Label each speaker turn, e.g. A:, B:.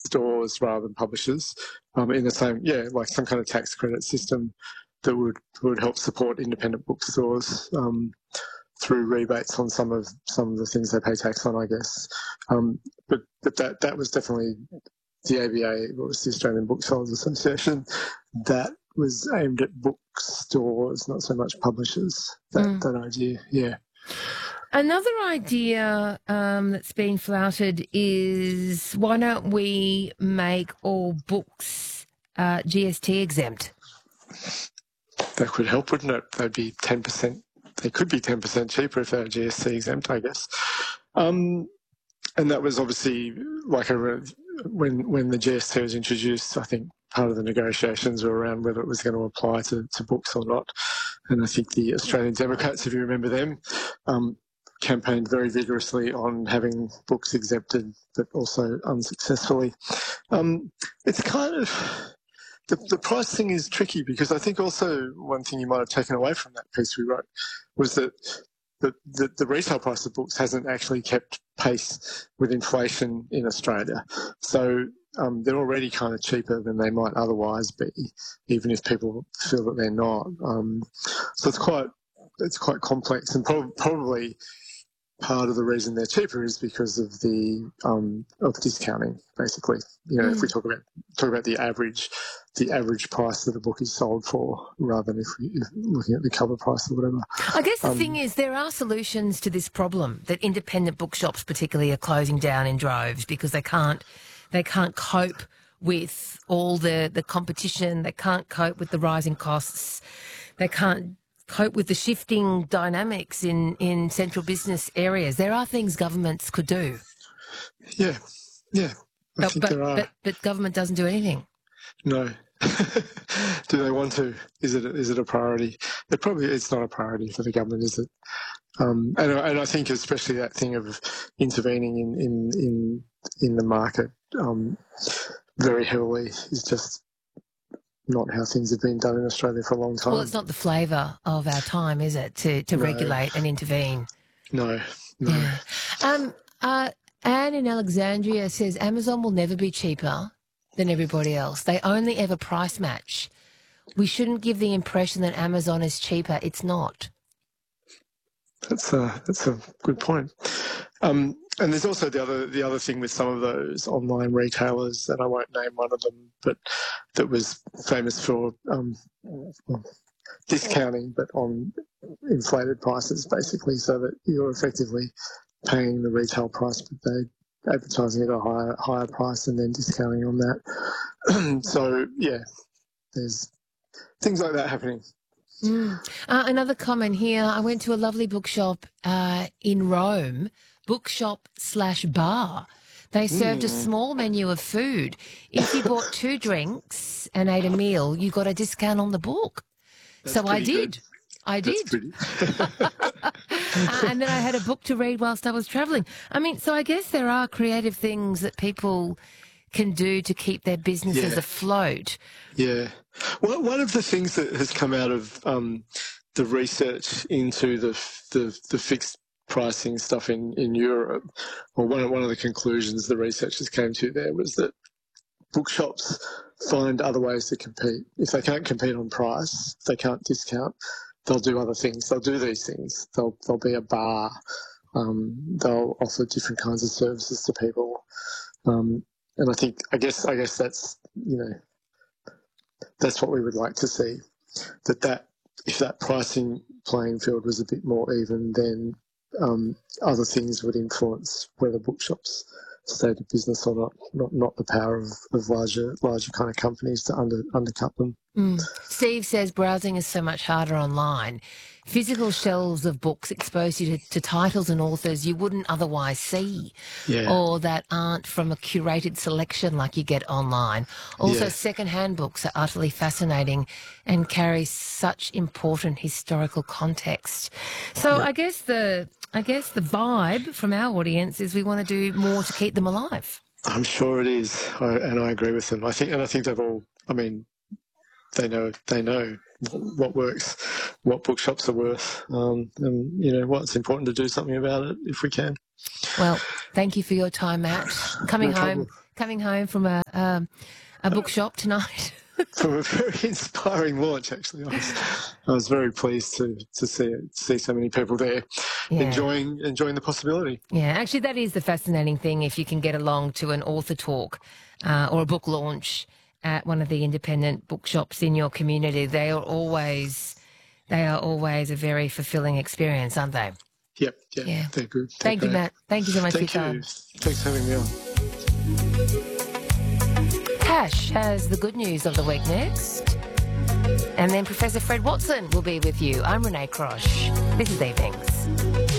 A: bookstores rather than publishers, in the same, like some kind of tax credit system that would help support independent bookstores through rebates on some of the things they pay tax on, I guess. But that was definitely the ABA, what was the Australian Booksellers Association, that was aimed at bookstores, not so much publishers, that idea, yeah.
B: Another idea that's been flouted is, why don't we make all books GST exempt?
A: That could help, wouldn't it? They'd be 10%. They could be 10% cheaper if they were GST exempt, I guess. And that was obviously like when the GST was introduced, I think part of the negotiations were around whether it was going to apply to books or not. And I think the Australian Democrats, if you remember them, campaigned very vigorously on having books exempted, but also unsuccessfully. It's kind of... The price thing is tricky because I think also one thing you might have taken away from that piece we wrote was that the retail price of books hasn't actually kept pace with inflation in Australia. So they're already kind of cheaper than they might otherwise be, even if people feel that they're not. So it's quite complex, and probably part of the reason they're cheaper is because of the of discounting, basically. If we talk about the average price that a book is sold for, rather than if looking at the cover price or whatever.
B: I guess the thing is, there are solutions to this problem that independent bookshops particularly are closing down in droves because they can't cope with all the competition, they can't cope with the rising costs, they can't cope with the shifting dynamics in central business areas. There are things governments could do. Yeah. I think there are. But government doesn't do anything.
A: No. Do they want to? Is it a priority? It's not a priority for the government, is it? And I think especially that thing of intervening in the market very heavily is just not how things have been done in Australia for a long time.
B: Well, it's not the flavour of our time, is it, to regulate and intervene?
A: No.
B: Yeah. Anne in Alexandria says Amazon will never be cheaper than everybody else. They only ever price match. We shouldn't give the impression that Amazon is cheaper. It's not.
A: That's a good point. And there's also the other thing with some of those online retailers, and I won't name one of them, but that was famous for discounting, but on inflated prices, basically, so that you're effectively paying the retail price, but they're advertising at a higher price and then discounting on that. So, yeah, there's things like that happening.
B: Another comment here. I went to a lovely bookshop in Rome, bookshop/bar. They served a small menu of food. If you bought 2 drinks and ate a meal, you got a discount on the book. So I did.
A: Good.
B: I did. And then I had a book to read whilst I was travelling. I mean, so I guess there are creative things that people can do to keep their businesses afloat.
A: Yeah. Well, one of the things that has come out of the research into the fixed pricing stuff in Europe, or one of the conclusions the researchers came to there was that bookshops find other ways to compete. If they can't compete on price, if they can't discount, they'll do other things. They'll do these things. They'll be a bar. They'll offer different kinds of services to people. And I guess that's, that's what we would like to see. That if that pricing playing field was a bit more even, then other things would influence whether bookshops stayed in business or not the power of larger kind of companies to undercut them.
B: Steve says browsing is so much harder online. Physical shelves of books expose you to titles and authors you wouldn't otherwise see, or that aren't from a curated selection like you get online. Also, second-hand books are utterly fascinating and carry such important historical context. So I guess the vibe from our audience is we want to do more to keep them alive.
A: I'm sure it is, and I agree with them. I think they've all. I mean, they know what works, what bookshops are worth, and it's important to do something about it if we can.
B: Well, thank you for your time, Matt. Coming home coming home from a bookshop tonight?
A: From a very inspiring launch, actually. I was very pleased to see so many people there enjoying the possibility.
B: Yeah, actually, that is the fascinating thing. If you can get along to an author talk or a book launch at one of the independent bookshops in your community, they are always a very fulfilling experience, aren't they?
A: Yep. Yeah. They're good.
B: Thank you, Matt. Thank you so much for your time.
A: Thanks for having me on.
B: Tash has the good news of the week next. And then Professor Fred Watson will be with you. I'm Renee Crosh. This is Evenings.